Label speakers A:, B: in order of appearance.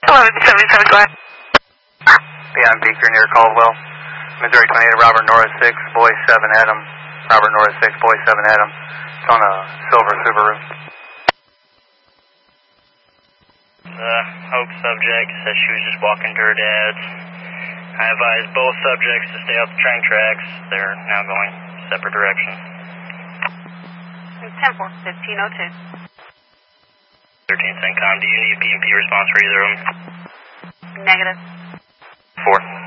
A: 1177, go ahead.
B: Beyond Beaker near Caldwell. Missouri 28, Robert Norris 6, Boy 7 Adam. Robert Norris 6, Boy 7 Adam. It's on a silver Subaru.
C: The Hope subject said she was just walking to her dad's. I advised both subjects to stay off the train tracks. They're now going separate directions.
A: 10-4, 1502.
C: 13 CENTCOM, do you need P&P response for either of them?
A: Negative.
C: 4.